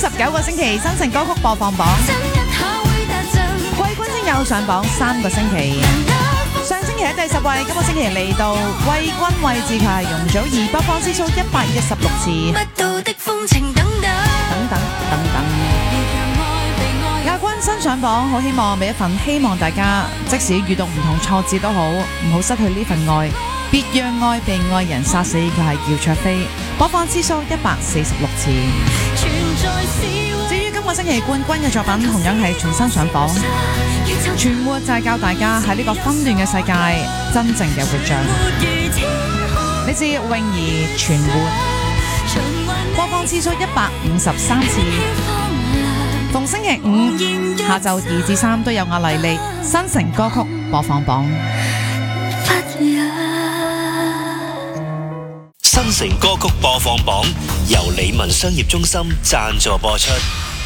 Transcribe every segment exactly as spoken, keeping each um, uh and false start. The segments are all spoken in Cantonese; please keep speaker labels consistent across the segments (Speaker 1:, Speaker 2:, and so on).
Speaker 1: 十九個星期新城歌曲播放榜，季軍先有上榜三個星期。上星期喺第十位，今個星期嚟到季軍位置，佢係容祖兒，播放次數一百一十六次。等等等等，亞軍新上榜，好希望俾一份希望大家，即使遇到唔同挫折都好，唔好失去呢份愛，別讓愛被愛人殺死。佢係姚焯菲，播放次數一百四十六次。至於今個星期冠軍嘅作品，同樣係全新上榜。全活就係教大家喺呢個紛亂嘅世界真正嘅活着。你知泳兒全活，播放次數一百五十三次。逢星期五下晝二至三都有我麗麗新城歌曲播放榜。
Speaker 2: 新城歌曲播放榜由李文商業中心贊助播出。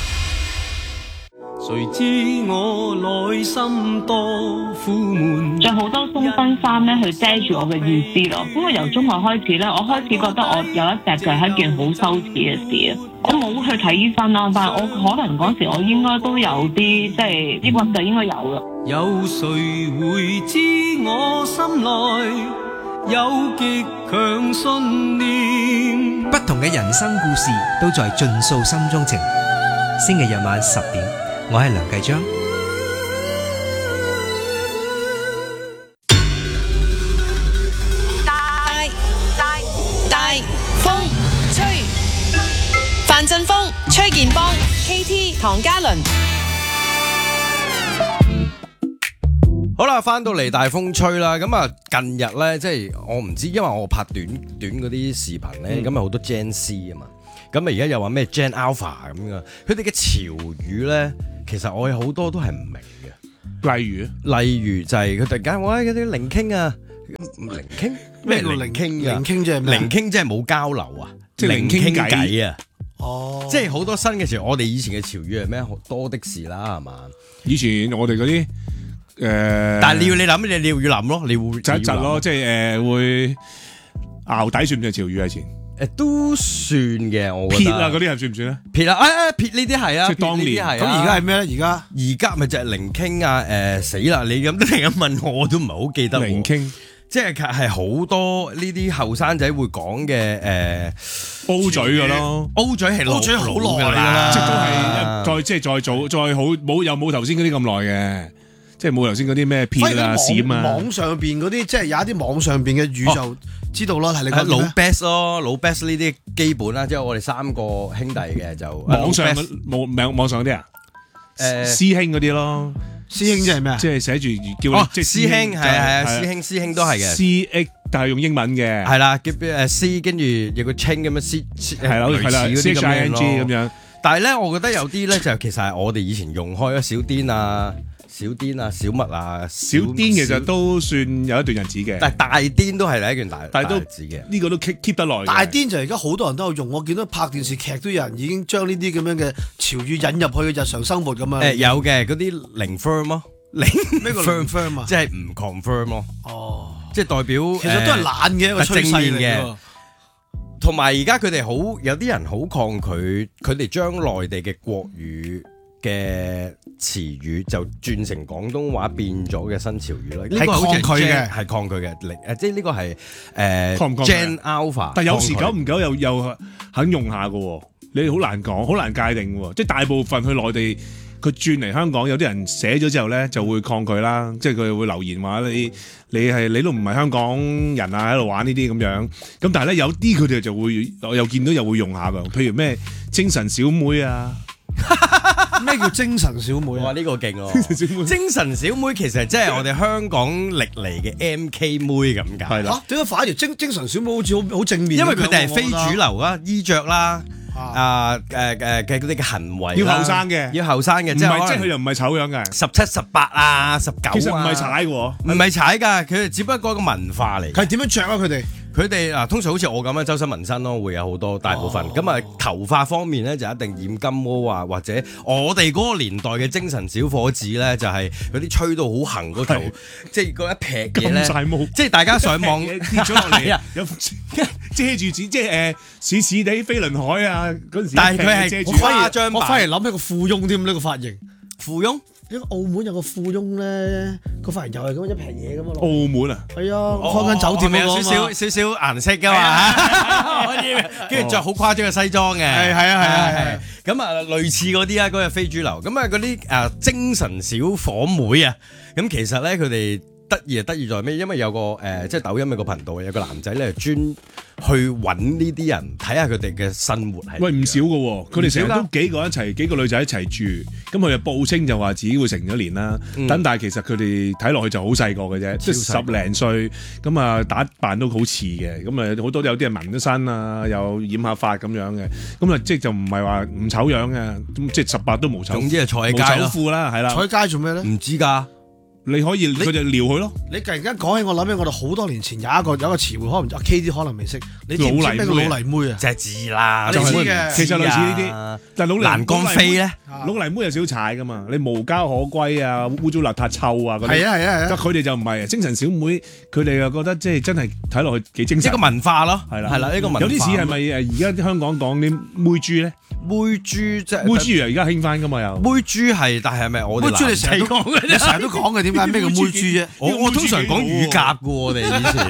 Speaker 3: 誰知我內心多苦悶，
Speaker 4: 着好多鬆身衫咧去遮住我嘅意思咯。咁我由中學開始咧，我開始覺得我有一隻腳係一件好羞恥嘅事啊！我冇去睇醫生啦，但係我可能嗰時我應該都有啲即係呢個就應該有啦。
Speaker 3: 有誰會知我心內有極強信念？
Speaker 5: 不同嘅人生故事都在盡訴心中情。星期日晚十點，我係梁繼章。
Speaker 6: 大大大風吹，范振鋒、崔建邦、K T、唐嘉倫。
Speaker 7: 好啦，翻到嚟大風吹啦，咁啊近日咧，即係我唔知，因為我拍短短嗰啲視頻咧，咁啊好多 Gen C 啊嘛，咁啊而家又話咩 Gen Alpha 咁噶，佢哋嘅潮語咧，其實我有好多都係唔明嘅。
Speaker 8: 例如，
Speaker 7: 例如就係佢突然間話嗰啲零傾啊，零傾咩叫零傾噶？
Speaker 9: 零傾即係咩？
Speaker 7: 零傾即係冇交流啊，
Speaker 8: 即係零傾偈
Speaker 7: 啊。
Speaker 9: 哦，
Speaker 7: 即係好多新嘅潮，我哋以前嘅潮語係咩？多的是啦，係嘛？
Speaker 8: 以前我哋嗰啲。誒，呃、
Speaker 7: 但係你要你諗，你你要諗咯，你會
Speaker 8: 窒一窒咯，即係誒、呃、會淆底算唔算潮語啊？以前
Speaker 7: 誒都算嘅，我覺得。
Speaker 8: 撇啊嗰啲係算唔算咧？
Speaker 7: 撇啊，誒誒撇呢啲係啊，
Speaker 8: 即係當年
Speaker 7: 係。
Speaker 9: 咁而家係咩咧？而家
Speaker 7: 而家咪就係零傾啊！誒、呃、死啦！你咁都突然間問我，我都唔係好記得。
Speaker 8: 零傾
Speaker 7: 即係係好多呢啲後生仔會講嘅誒
Speaker 8: O 嘴噶咯
Speaker 7: ，O 嘴係老
Speaker 9: 嘴好耐
Speaker 7: 㗎
Speaker 9: 啦，
Speaker 8: 即係都係再即係再早再好冇又冇頭先嗰啲咁耐嘅。即係冇頭先嗰啲咩撇啊、閃啊，
Speaker 9: 網上邊嗰啲即係有一啲網上邊嘅語就知道啦。係你講
Speaker 7: 老 best 咯，老 best 呢啲基本啦，即係我哋三個兄弟嘅就
Speaker 8: 網上網網網上嗰啲啊，誒師兄嗰啲咯，
Speaker 9: 師兄即係咩啊？
Speaker 8: 即係寫住叫
Speaker 7: 哦，即係師兄係係啊，師兄師兄都係嘅
Speaker 8: ，C X 但係用英文嘅，
Speaker 7: 係啦，叫誒 C 跟住有個 chain 咁樣 C
Speaker 8: 係啦係啦 C H I N G 咁樣。
Speaker 7: 但係咧，我覺得有啲咧就其實係我哋以前用開咗小癲啊。小癲啊，小麥啊，
Speaker 8: 小癲其實都算有一段日子嘅，
Speaker 7: 但係大癲都係第一段大，
Speaker 8: 但係都
Speaker 7: 日子嘅
Speaker 8: 呢個都 keep keep 得耐。
Speaker 9: 大癲就而家好多人都有用，我見到拍電視劇都有人已經將呢啲咁樣嘅潮語引入去嘅日常生活咁樣。
Speaker 7: 誒有嘅嗰啲零 firm 咯，零
Speaker 9: 咩叫零 firm 啊？
Speaker 7: 即係唔 confirm 咯。
Speaker 9: 哦，
Speaker 7: 即係代表
Speaker 9: 其實都係懶嘅一個趨勢嚟嘅。
Speaker 7: 同埋而家佢哋好有啲人好抗拒，佢哋將內地嘅國語嘅詞語就轉成廣東話變咗嘅新潮語啦，呢個
Speaker 9: 係抗拒嘅，
Speaker 7: 係抗拒嘅，誒即係呢個係誒 Gen Alpha，
Speaker 8: 但有時久唔久又又肯用下嘅，你好難講，好難界定嘅，即係大部分去內地佢轉嚟香港，有啲人寫咗之後咧就會抗拒啦，即係佢會留言話你你係你都唔係香港人啊，喺度玩呢啲咁樣，咁但係咧有啲佢哋就會我又見到又會用下嘅，譬如咩精神小妹啊。
Speaker 9: 咩叫精神小妹啊？
Speaker 7: 哇！呢、這個勁喎！精神小妹其實即係我哋香港歷嚟嘅 M K 妹咁解。係啦。
Speaker 9: 點解反而精精神小妹好似好好正面？
Speaker 7: 因為佢哋係非主流啦，衣着啦，啊誒誒嘅佢哋嘅行為
Speaker 8: 要後生嘅，
Speaker 7: 要後生嘅，
Speaker 8: 即係即係佢又唔係醜樣嘅，
Speaker 7: 十七、十八啊，十九啊，
Speaker 8: 其實唔係踩嘅，
Speaker 7: 唔係踩㗎，佢哋只不過一個文化嚟。
Speaker 9: 係點樣着啊？佢哋
Speaker 7: 佢哋嗱通常好似我咁樣周身紋身咯，會有好多大部分。咁啊、哦、頭髮方面咧就一定染金毛啊，或者我哋嗰個年代嘅精神小伙子咧就係嗰啲吹到好行嗰頭，即係嗰一劈嘢咧，即係大家上網
Speaker 8: 跌咗落嚟啊，有遮住紙，即係誒似似地飛輪海啊嗰陣時。
Speaker 7: 但係佢係誇張版，
Speaker 9: 我反而諗起個富翁添呢個髮型，
Speaker 7: 富翁。
Speaker 9: 因為澳門有個富翁咧，個髮型又係咁一撇嘢咁啊！
Speaker 8: 澳門啊，
Speaker 9: 係啊，開間酒店嗰個
Speaker 7: 有少少少少顏色噶嘛，可以，跟住着好誇張嘅西裝嘅，係係啊係啊係。咁啊類似嗰啲啊，嗰日非主流。咁啊嗰啲誒精神小伙妹啊，咁其實咧佢哋得意係得意在咩？因為有個誒即係抖音有個頻道有個男仔咧專去揾呢啲人睇下佢哋嘅生活係。喂
Speaker 8: 唔少嘅喎，佢哋成日都幾個一齊，幾個女仔一齊住。咁佢就報稱就話自己會成咗年啦，咁、嗯、但係其實佢哋睇落去就好細個嘅啫，即係十零歲，咁啊打扮都好似嘅，咁啊好多有啲係紋咗身啊，又染下髮咁樣嘅，咁啊即係就唔係話唔醜樣嘅，咁即係十八都無醜，
Speaker 7: 總之係坐喺街咯，
Speaker 8: 無醜褲啦，係啦，
Speaker 9: 坐喺街做咩咧？
Speaker 7: 唔知㗎。
Speaker 8: 你可以佢就撩佢咯。
Speaker 9: 你突然間講起，我諗起我哋好多年前有一個有一個詞彙，可能阿 K D 可能未識。你知唔知咩叫老泥妹啊？
Speaker 7: 就係知啦，
Speaker 9: 你知嘅。
Speaker 8: 其實類似呢啲，但係老泥
Speaker 7: 欄杆飛咧，
Speaker 8: 老泥妹有少少踩噶嘛。你無家可歸啊，污糟邋遢臭啊嗰啲。係
Speaker 9: 啊係啊係啊。
Speaker 8: 佢哋就唔係精神小妹，佢哋又覺得即係真係睇落去幾精神。
Speaker 7: 一個文化咯，
Speaker 8: 係啦
Speaker 7: 係啦，呢個文化。
Speaker 8: 有啲似係咪誒而家香港講啲妹豬咧？
Speaker 7: 妹豬即係
Speaker 8: 妹豬啊！而家興翻噶嘛又。妹
Speaker 7: 豬係，但係係咪我哋
Speaker 9: 妹豬你成日都講嘅？你成日都講嘅，點解咩叫妹豬啫？
Speaker 7: 我我通常講乳鴿嘅喎，我哋以前。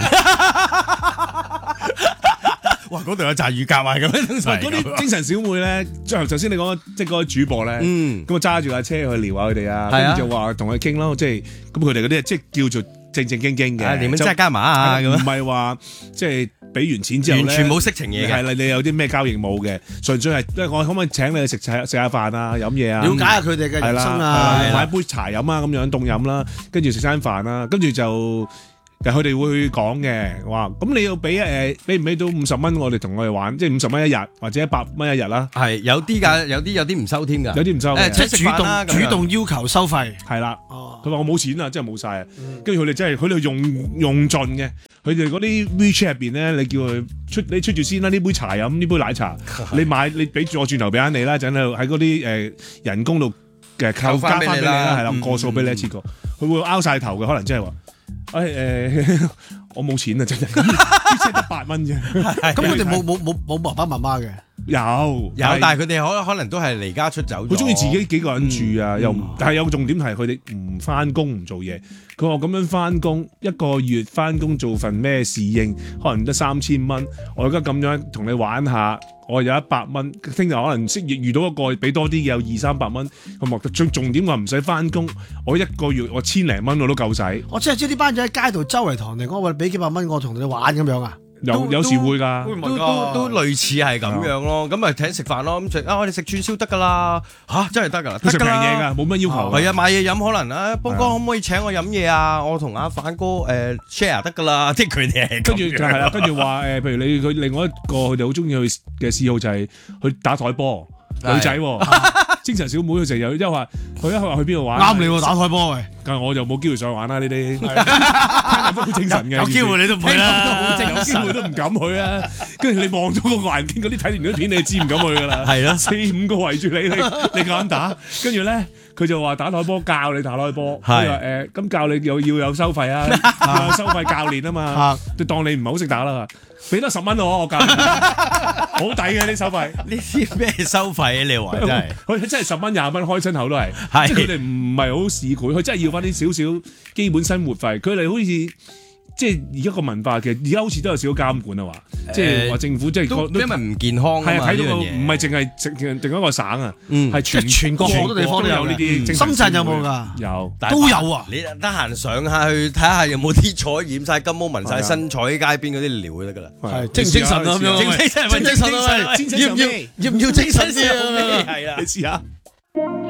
Speaker 7: 哇！嗰度有紮乳鴿啊，咁樣通常。
Speaker 8: 嗰啲精神小妹咧，最後頭先你講即係嗰個主播咧，咁啊揸住架車去撩下佢哋啊，跟住就話同佢傾咯，即係咁佢哋嗰啲即係叫做正正經經嘅。
Speaker 7: 你們真係加碼啊？咁
Speaker 8: 唔係話即係。俾完錢之後
Speaker 7: 完全冇色情嘢嘅，
Speaker 8: 係啦，你有啲咩交易冇嘅，純粹係即係我可唔可以請你去食食食下飯啊、飲嘢啊，
Speaker 9: 了解下佢哋嘅人生啊，
Speaker 8: 買杯茶飲啊咁樣凍飲啦，跟住食餐飯啦，跟住就佢哋會講嘅，哇！咁你要俾誒俾唔俾到五十蚊我哋同我哋玩，即係五十蚊一日或者一百蚊一日啦。
Speaker 7: 係有啲㗎，有啲有啲唔收添㗎，
Speaker 8: 有啲唔收。
Speaker 7: 誒，
Speaker 9: 即係主動主動要求收費，
Speaker 8: 係啦。佢話我冇錢啊，真係冇晒啊！跟住佢哋真係佢哋用用盡嘅。佢哋嗰啲 WeChat 入邊咧，你叫佢出你出住先啦，呢杯茶飲，呢杯奶茶，你買你俾住我轉頭俾翻你啦，陣喺喺嗰啲誒人工度嘅扣加翻俾你啦，係啦，過數俾你一次過，佢會拗晒頭嘅，可能真係話，誒誒，我冇錢啊，真係，WeChat得八蚊啫，
Speaker 9: 咁佢哋冇冇冇冇爸爸媽媽嘅。
Speaker 8: 有
Speaker 7: 有，但係佢哋可可能都係離家出走。
Speaker 8: 佢中意自己幾個人住啊，又但係有個重點係佢哋唔翻工唔做嘢。佢話咁樣翻工一個月翻工做份咩侍應，可能得三千蚊。我而家咁樣同你玩下，我有一百蚊。聽日可能識遇到一個俾多啲嘅有二三百蚊。佢話最重點話唔使翻工，我一個月我千零蚊我都夠使。
Speaker 9: 我即係知呢班仔喺街度周圍同人哋講，我俾幾百蚊我同你玩咁樣啊？
Speaker 8: 有有時會㗎，
Speaker 7: 都都都類似係咁樣咯。咁咪請食飯咯，咁食啊我哋食串燒得㗎啦。嚇真係得㗎啦，
Speaker 8: 佢食平嘢㗎，冇乜要求。
Speaker 7: 係啊，買嘢飲可能啊，波哥可唔可以請我飲嘢啊？我同阿反哥誒 share 得㗎啦。即係佢哋係
Speaker 8: 跟住就係啦，跟住話誒，譬如你佢另外一個佢哋好中意去嘅嗜好就係去打台波，女仔精神小妹佢成日因為話佢一話去邊度玩，
Speaker 9: 啱你喎打台波喂，
Speaker 8: 但係我就冇機會上去玩啦呢啲，聽日都好精神嘅，
Speaker 9: 有機會你都唔去啦，
Speaker 8: 有機會都唔敢去啊！跟住你望咗個環境嗰啲睇完嗰啲片，你就知唔敢去㗎啦。
Speaker 7: 係咯，
Speaker 8: 四五個圍住你，你你夠膽打？跟住咧，佢就話打台波教你打台波，佢話誒咁教你又要有收費啊，要有收費教練啊嘛，就當你唔係好識打啦。俾多十蚊我，我教你，好抵嘅啲收費。
Speaker 7: 呢啲咩收費啊？你話真係，
Speaker 8: 佢真係十蚊廿蚊開親口都係，即係佢哋唔係好市儈，佢真係要翻啲少少基本生活費。佢哋好似即係而家個文化，其實而家好似都有少少監管啊話，即係話政府即係
Speaker 7: 因為唔健康啊嘛。
Speaker 8: 係睇到個唔係淨係淨定一個省啊，係全
Speaker 9: 全國好多地方都有
Speaker 8: 呢啲。
Speaker 9: 深圳有冇㗎？
Speaker 8: 有
Speaker 9: 都有啊！
Speaker 7: 你得閒上下去睇下有冇啲彩染晒金毛紋晒身彩街邊嗰啲撩就得㗎啦。
Speaker 9: 係精唔精神啊？咁樣精精神啊？要唔要要唔要精神啲啊？
Speaker 8: 你試下。